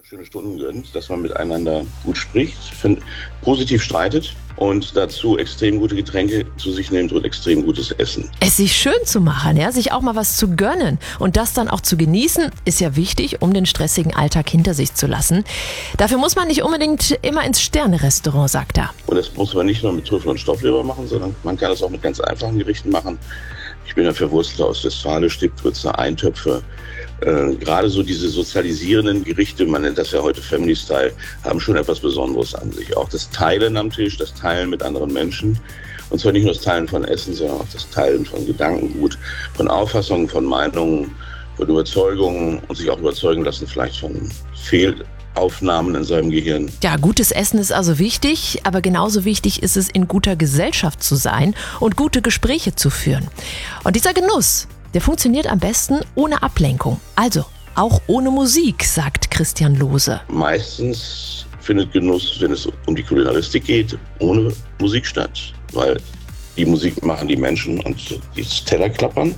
schöne Stunden gönnt, dass man miteinander gut spricht, positiv streitet und dazu extrem gute Getränke zu sich nimmt und extrem gutes Essen. Es sich schön zu machen, ja, sich auch mal was zu gönnen und das dann auch zu genießen, ist ja wichtig, um den stressigen Alltag hinter sich zu lassen. Dafür muss man nicht unbedingt immer ins Sterne-Restaurant, sagt er. Und das muss man nicht nur mit Trüffel und Stoffleber machen, sondern man kann das auch mit ganz einfachen Gerichten machen. Ich bin ja verwurzelt aus Westfalen, Stippwürze, Eintöpfe. Gerade so diese sozialisierenden Gerichte, man nennt das ja heute Family Style, haben schon etwas Besonderes an sich. Auch das Teilen am Tisch, das Teilen mit anderen Menschen. Und zwar nicht nur das Teilen von Essen, sondern auch das Teilen von Gedankengut, von Auffassungen, von Meinungen, von Überzeugungen und sich auch überzeugen lassen vielleicht von Fehlaufnahmen in seinem Gehirn. Ja, gutes Essen ist also wichtig, aber genauso wichtig ist es, in guter Gesellschaft zu sein und gute Gespräche zu führen. Und dieser Genuss, der funktioniert am besten ohne Ablenkung. Also auch ohne Musik, sagt Christian Lohse. Meistens findet Genuss, wenn es um die Kulinaristik geht, ohne Musik statt. Weil die Musik machen die Menschen und die Teller klappern.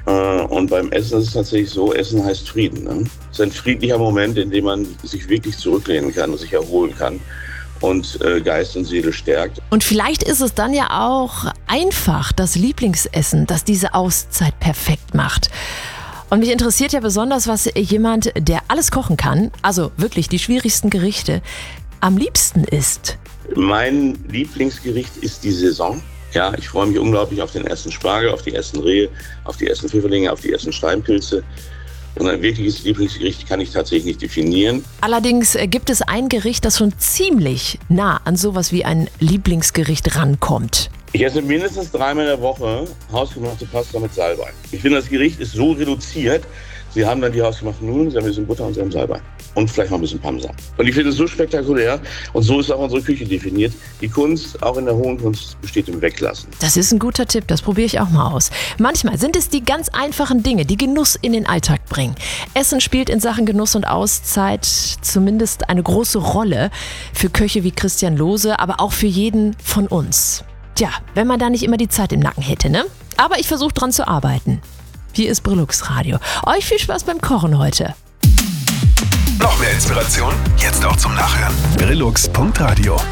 Und beim Essen ist es tatsächlich so, Essen heißt Frieden. Ne? Es ist ein friedlicher Moment, in dem man sich wirklich zurücklehnen kann und sich erholen kann und Geist und Seele stärkt. Und vielleicht ist es dann ja auch einfach das Lieblingsessen, das diese Auszeit perfekt macht. Und mich interessiert ja besonders, was jemand, der alles kochen kann, also wirklich die schwierigsten Gerichte, am liebsten isst. Mein Lieblingsgericht ist die Saison. Ja, ich freue mich unglaublich auf den ersten Spargel, auf die ersten Rehe, auf die ersten Pfifferlinge, auf die ersten Steinpilze. Und ein wirkliches Lieblingsgericht kann ich tatsächlich nicht definieren. Allerdings gibt es ein Gericht, das schon ziemlich nah an sowas wie ein Lieblingsgericht rankommt. Ich esse mindestens 3-mal in der Woche hausgemachte Pasta mit Salbei. Ich finde, das Gericht ist so reduziert. Sie haben dann die hausgemachten Nudeln, Sie haben ein bisschen Butter und Sie haben Salbei. Und vielleicht noch ein bisschen Parmesan. Und ich finde es so spektakulär. Und so ist auch unsere Küche definiert. Die Kunst, auch in der hohen Kunst, besteht im Weglassen. Das ist ein guter Tipp, das probiere ich auch mal aus. Manchmal sind es die ganz einfachen Dinge, die Genuss in den Alltag bringen. Essen spielt in Sachen Genuss und Auszeit zumindest eine große Rolle für Köche wie Christian Lohse, aber auch für jeden von uns. Tja, wenn man da nicht immer die Zeit im Nacken hätte, ne? Aber ich versuche dran zu arbeiten. Hier ist Brillux Radio. Euch viel Spaß beim Kochen heute. Noch mehr Inspiration? Jetzt auch zum Nachhören. Brillux.radio